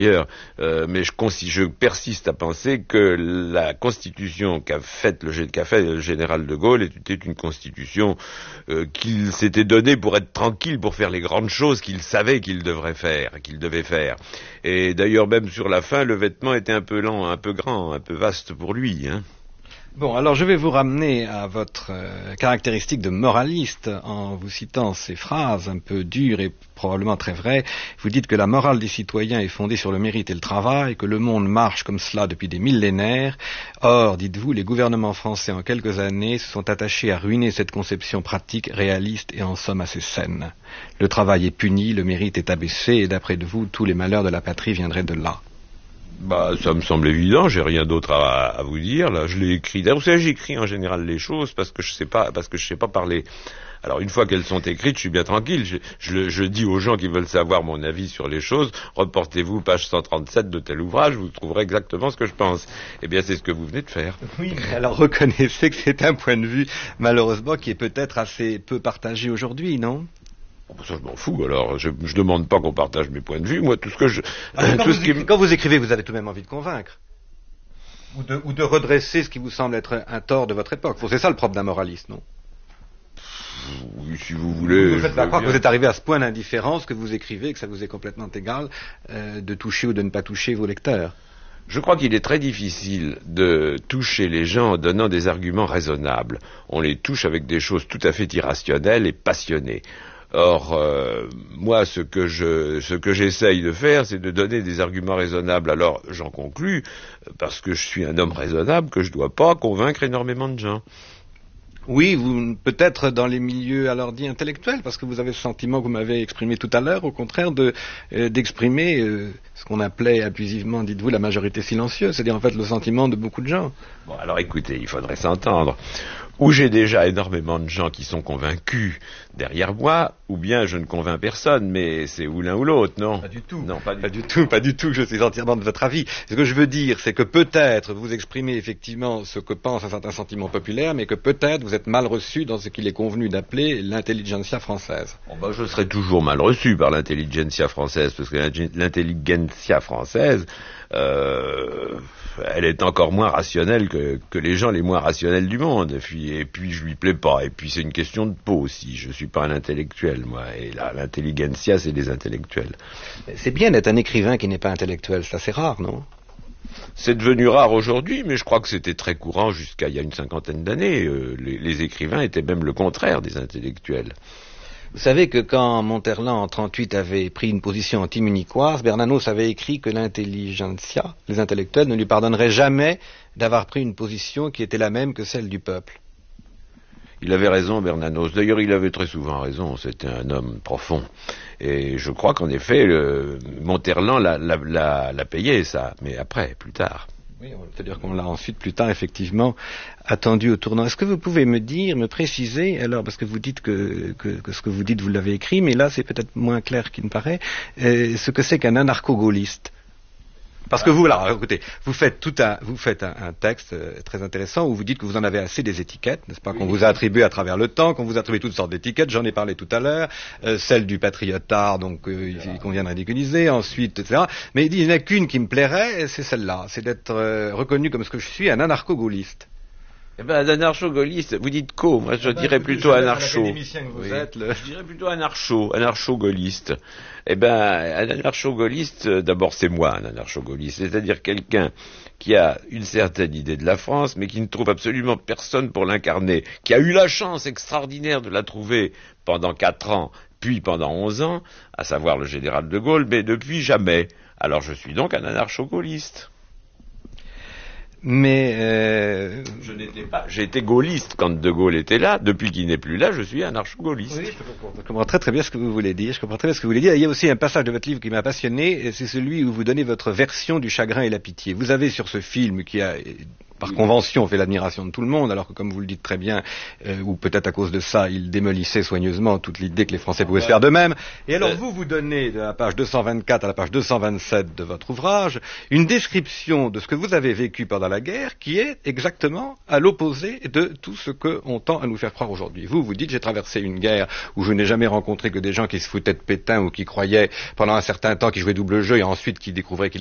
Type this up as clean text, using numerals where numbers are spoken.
Mais je persiste à penser que la constitution qu'a fait le général de Gaulle était une constitution qu'il s'était donnée pour être tranquille, pour faire les grandes choses qu'il savait qu'il devait faire. Et d'ailleurs, même sur la fin, le vêtement était un peu lent, un peu grand, un peu vaste pour lui, hein. Bon, alors je vais vous ramener à votre caractéristique de moraliste en vous citant ces phrases un peu dures et probablement très vraies. Vous dites que la morale des citoyens est fondée sur le mérite et le travail, que le monde marche comme cela depuis des millénaires. Or, dites-vous, les gouvernements français en quelques années se sont attachés à ruiner cette conception pratique, réaliste et en somme assez saine. Le travail est puni, le mérite est abaissé et d'après vous, tous les malheurs de la patrie viendraient de là. Ça me semble évident, j'ai rien d'autre à vous dire, là, je l'ai écrit. D'ailleurs, vous savez, j'écris en général les choses parce que je sais pas parler. Alors, une fois qu'elles sont écrites, je suis bien tranquille, je dis aux gens qui veulent savoir mon avis sur les choses, reportez-vous page 137 de tel ouvrage, vous trouverez exactement ce que je pense. Eh bien, c'est ce que vous venez de faire. Oui, mais alors reconnaissez que c'est un point de vue, malheureusement, qui est peut-être assez peu partagé aujourd'hui, non ? Ça, je m'en fous, alors, je demande pas qu'on partage mes points de vue, moi, tout ce que je... Quand vous écrivez, vous avez tout de même envie de convaincre. Ou de redresser ce qui vous semble être un tort de votre époque. C'est ça le propre d'un moraliste, non ? Oui, si vous voulez... Vous faites pas croire que vous êtes arrivé à ce point d'indifférence que vous écrivez, que ça vous est complètement égal de toucher ou de ne pas toucher vos lecteurs. Je crois qu'il est très difficile de toucher les gens en donnant des arguments raisonnables. On les touche avec des choses tout à fait irrationnelles et passionnées. Or, moi, ce que j'essaye de faire, c'est de donner des arguments raisonnables. Alors, j'en conclus, parce que je suis un homme raisonnable, que je ne dois pas convaincre énormément de gens. Oui, peut-être dans les milieux alors dits intellectuels, parce que vous avez ce sentiment que vous m'avez exprimé tout à l'heure, au contraire d'exprimer ce qu'on appelait abusivement, dites-vous, la majorité silencieuse, c'est-à-dire en fait le sentiment de beaucoup de gens. Bon, alors écoutez, il faudrait s'entendre. Ou j'ai déjà énormément de gens qui sont convaincus derrière moi, ou bien je ne convainc personne, mais c'est ou l'un ou l'autre, non ? Pas du tout. Non, pas du tout, je suis entièrement de votre avis. Ce que je veux dire, c'est que peut-être vous exprimez effectivement ce que pense un certain sentiment populaire, mais que peut-être vous êtes mal reçu dans ce qu'il est convenu d'appeler l'intelligentsia française. Je serai toujours mal reçu par l'intelligentsia française, parce que l'intelligentsia française... elle est encore moins rationnelle que les gens les moins rationnels du monde. Et puis je lui plais pas. Et puis c'est une question de peau aussi. Je suis pas un intellectuel, moi. Et là, l'intelligentsia, c'est des intellectuels. C'est bien d'être un écrivain qui n'est pas intellectuel. C'est assez rare, non ? C'est devenu rare aujourd'hui, mais je crois que c'était très courant jusqu'à il y a une 50aine d'années. Les écrivains étaient même le contraire des intellectuels. Vous savez que quand Monterland en 1938 avait pris une position anti-munichoise, Bernanos avait écrit que l'intelligentsia, les intellectuels, ne lui pardonneraient jamais d'avoir pris une position qui était la même que celle du peuple. Il avait raison, Bernanos. D'ailleurs, il avait très souvent raison. C'était un homme profond. Et je crois qu'en effet, Monterland l'a payé, ça. Mais après, plus tard. Oui, c'est-à-dire qu'on l'a ensuite, plus tard, effectivement, attendu au tournant. Est-ce que vous pouvez me préciser, alors, parce que vous dites que ce que vous dites, vous l'avez écrit, mais là, c'est peut-être moins clair qu'il ne paraît, ce que c'est qu'un anarcho-gaulliste. Parce que vous, là, écoutez, vous faites un texte très intéressant où vous dites que vous en avez assez des étiquettes, n'est-ce pas, qu'on vous a attribuées à travers le temps, qu'on vous attribue toutes sortes d'étiquettes, j'en ai parlé tout à l'heure, celle du patriotard, donc qu'on vient de ridiculiser, ensuite, etc. Mais il n'y en a qu'une qui me plairait, c'est celle-là, c'est d'être reconnu comme ce que je suis, un anarcho-gaulliste. Eh ben, un anarcho-gaulliste, vous dites co, moi je dirais plutôt anarcho. Je dirais plutôt anarcho-gaulliste. Eh ben, un anarcho-gaulliste, d'abord c'est moi un anarcho-gaulliste, c'est-à-dire quelqu'un qui a une certaine idée de la France, mais qui ne trouve absolument personne pour l'incarner, qui a eu la chance extraordinaire de la trouver pendant 4 ans, puis pendant 11 ans, à savoir le général de Gaulle, mais depuis jamais. Alors je suis donc un anarcho-gaulliste. Mais j'ai été gaulliste quand De Gaulle était là. Depuis qu'il n'est plus là, je suis anarcho-gaulliste. Oui, je comprends très bien ce que vous voulez dire. Il y a aussi un passage de votre livre qui m'a passionné, et c'est celui où vous donnez votre version du chagrin et la pitié. Vous avez sur ce film qui a par convention, fait l'admiration de tout le monde, alors que, comme vous le dites très bien, ou peut-être à cause de ça, il démolissait soigneusement toute l'idée que les Français pouvaient se faire d'eux-mêmes. Et alors, vous donnez, de la page 224 à la page 227 de votre ouvrage, une description de ce que vous avez vécu pendant la guerre, qui est exactement à l'opposé de tout ce qu'on tend à nous faire croire aujourd'hui. Vous dites, j'ai traversé une guerre où je n'ai jamais rencontré que des gens qui se foutaient de Pétain ou qui croyaient pendant un certain temps qu'ils jouaient double jeu et ensuite qui découvraient qu'ils